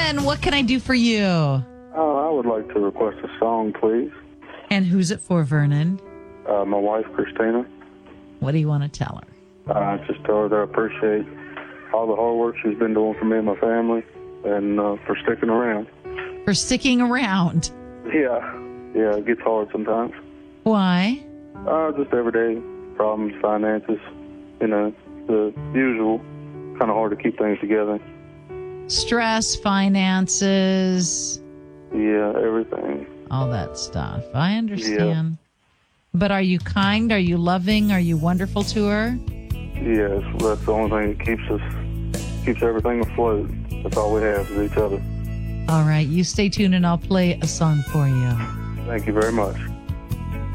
Vernon, what can I do for you? I would like to request a song, please. And who's it for, Vernon? My wife, Christina. What do you want to tell her? Just tell her that I appreciate all the hard work she's been doing for me and my family, and for sticking around. For sticking around. Yeah, it gets hard sometimes. Why? Just everyday problems, finances, the usual. Kind of hard to keep things together. Stress, finances. Yeah, everything. All that stuff. I understand. Yeah. But are you kind? Are you loving? Are you wonderful to her? Yes, that's the only thing that keeps everything afloat. That's all we have is each other. All right, you stay tuned and I'll play a song for you. Thank you very much.